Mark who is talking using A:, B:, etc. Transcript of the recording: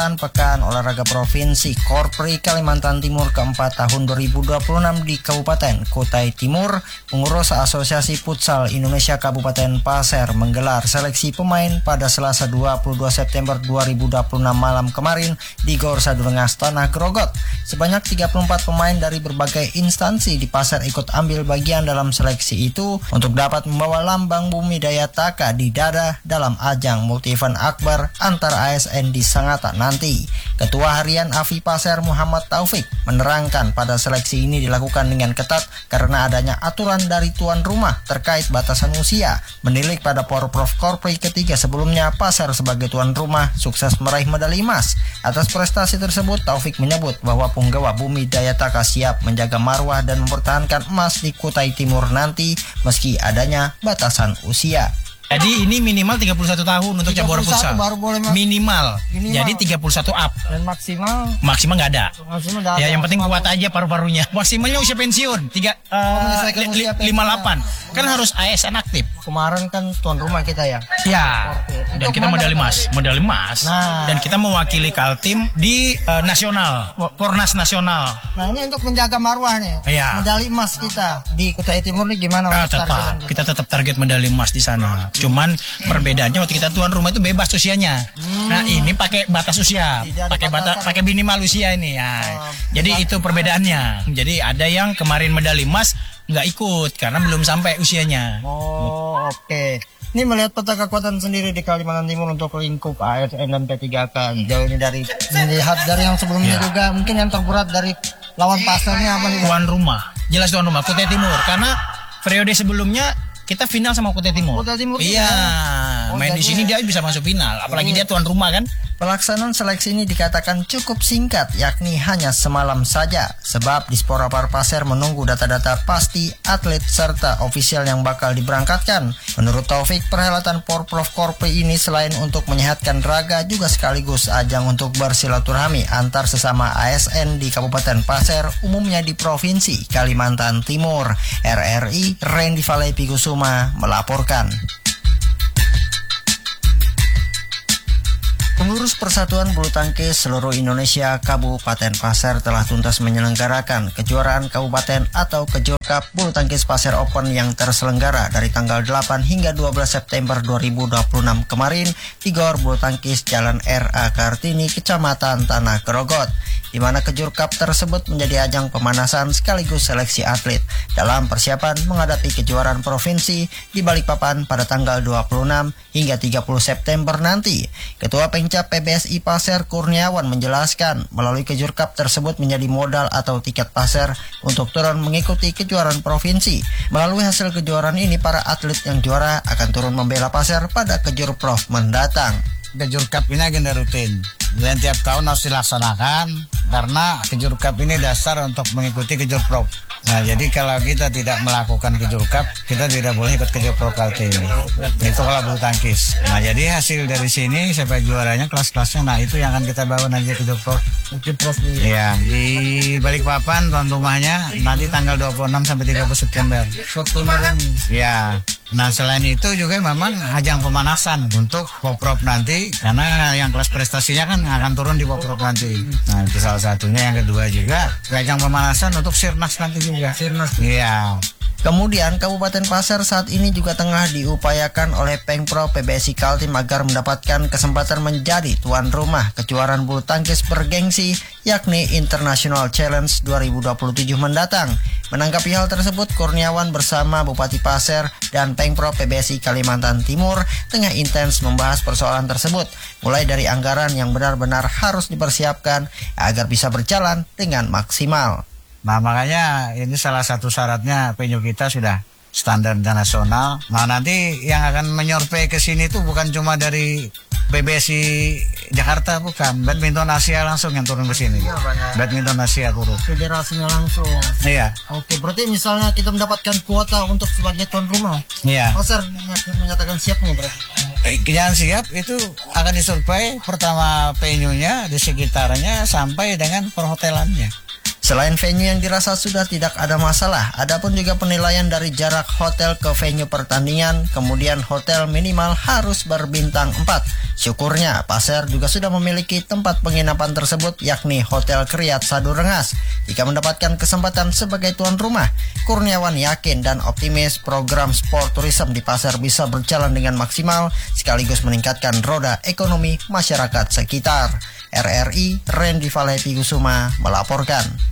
A: Pekan Olahraga Provinsi Korpri Kalimantan Timur keempat tahun 2026 di Kabupaten Kutai Timur, pengurus Asosiasi Futsal Indonesia Kabupaten Pasir menggelar seleksi pemain pada Selasa 22 September 2026 malam kemarin di Gor Sadurengas Tanah Grogot. Sebanyak 34 pemain dari berbagai instansi di Pasir ikut ambil bagian dalam seleksi itu untuk dapat membawa lambang Bumi Daya Taka di dada dalam ajang multi event akbar antar ASN di Sangatta nanti. Ketua Harian AFI Pasir Muhammad Taufik menerangkan pada seleksi ini dilakukan dengan ketat karena adanya aturan dari tuan rumah terkait batasan usia. Menilik pada Porprov Korpri ketiga sebelumnya, Pasir sebagai tuan rumah sukses meraih medali emas. Atas prestasi tersebut, Taufik menyebut bahwa punggawa Bumi Daya Taka siap menjaga marwah dan mempertahankan emas di Kutai Timur nanti meski adanya batasan usia.
B: Jadi ini minimal 31 tahun untuk cabur futsal. Minimal. Jadi 31 up.
A: Dan maksimal?
B: Maksimal nggak ada. Ya yang penting kuat aja paru-parunya. Maksimalnya usia pensiun 58. Kan harus ASN aktif.
A: Kemarin kan tuan rumah kita ya.
B: Ya. Dan kita medali emas. Dan kita mewakili Kaltim di nasional, Pornas nasional.
A: Nah ini untuk menjaga marwah nih.
B: Ya.
A: Medali emas kita di Kutai Timur nih gimana?
B: Kita tetap target medali emas di sana. Cuman perbedaannya waktu kita tuan rumah itu bebas usianya. Nah ini pakai batas usia, pakai minimal usia ini ya. Jadi itu perbedaannya. Jadi ada yang kemarin medali emas nggak ikut karena belum sampai usianya.
A: Oke. Ini melihat peta kekuatan sendiri di Kalimantan Timur untuk lingkup ASN dan P3K. Jauh ini dari melihat dari yang sebelumnya juga mungkin yang terberat dari lawan pasarnya apa nih?
B: Tuan rumah, jelas tuan rumah Kutai Timur karena periode sebelumnya kita final sama Kutai Timur. Iya, main di sini dia bisa masuk final, apalagi dia tuan rumah kan.
A: Pelaksanaan seleksi ini dikatakan cukup singkat, yakni hanya semalam saja. Sebab di Sporapar Pasir menunggu data-data pasti atlet serta ofisial yang bakal diberangkatkan. Menurut Taufik, perhelatan Porprov Korpri ini selain untuk menyehatkan raga, juga sekaligus ajang untuk bersilaturahmi antar sesama ASN di Kabupaten Pasir, umumnya di Provinsi Kalimantan Timur. RRI Randy Valepi Kusuma melaporkan. Pengurus Persatuan Bulu Tangkis Seluruh Indonesia Kabupaten Pasir telah tuntas menyelenggarakan kejuaraan kabupaten atau Kejurkap Bulu Tangkis Pasir Open yang terselenggara dari tanggal 8 hingga 12 September 2026 kemarin di Gor Bulu Tangkis Jalan R.A. Kartini, Kecamatan Tanah Grogot, di mana Kejurkap tersebut menjadi ajang pemanasan sekaligus seleksi atlet dalam persiapan menghadapi kejuaraan provinsi di Balikpapan pada tanggal 26 hingga 30 September nanti. Ketua Pengcap PBSI Pasir Kurniawan menjelaskan melalui Kejurkap tersebut menjadi modal atau tiket Pasir untuk turun mengikuti kejuaraan provinsi. Melalui hasil kejuaraan ini, para atlet yang juara akan turun membela Pasir pada Kejurprov mendatang.
C: Kejurkap ini agenda rutin dan tiap tahun harus dilaksanakan karena Kejurkap ini dasar untuk mengikuti Kejurprov. Nah, jadi kalau kita tidak melakukan Kejurkap, kita tidak boleh ikut Kejurprov Kaltim. Itu kalau bulu tangkis. Nah, jadi hasil dari sini siapa juaranya, kelas-kelasnya, nah itu yang akan kita bawa nanti Kejurprov. Iya, di Balikpapan tuan rumahnya nanti tanggal 26 sampai 30 September. Iya. Nah, selain itu juga memang ajang pemanasan untuk Poprov nanti karena yang kelas prestasinya kan akan turun di Poprov nanti. Nah, itu salah satunya. Yang kedua juga ajang pemanasan untuk Sirnas nanti juga. Iya.
A: Kemudian Kabupaten Pasir saat ini juga tengah diupayakan oleh Pengprov PBSI Kaltim agar mendapatkan kesempatan menjadi tuan rumah kejuaraan bulu tangkis bergengsi yakni International Challenge 2027 mendatang. Menanggapi hal tersebut, Kurniawan bersama Bupati Pasir dan Pengprov PBSI Kalimantan Timur tengah intens membahas persoalan tersebut, mulai dari anggaran yang benar-benar harus dipersiapkan agar bisa berjalan dengan maksimal.
C: Nah, makanya ini salah satu syaratnya venue kita sudah standar internasional. Nah, nanti yang akan menyorvei ke sini itu bukan cuma dari PBSI Jakarta, bukan. Badminton Asia langsung yang turun ke sini. Badminton Asia turun.
A: Federasinya langsung.
C: Iya.
A: Oke, berarti misalnya kita mendapatkan kuota untuk sebagai tuan rumah.
C: Iya.
A: Pasir menyatakan siap nih berarti.
C: Yang siap itu akan disurvei pertama venue-nya di sekitarnya sampai dengan perhotelannya.
A: Selain venue yang dirasa sudah tidak ada masalah, ada pun juga penilaian dari jarak hotel ke venue pertandingan, kemudian hotel minimal harus berbintang 4. Syukurnya, Pasir juga sudah memiliki tempat penginapan tersebut, yakni Hotel Kriat Sadu Rengas. Jika mendapatkan kesempatan sebagai tuan rumah, Kurniawan yakin dan optimis program sport tourism di Pasir bisa berjalan dengan maksimal, sekaligus meningkatkan roda ekonomi masyarakat sekitar. RRI Randy Valeti Kusuma melaporkan.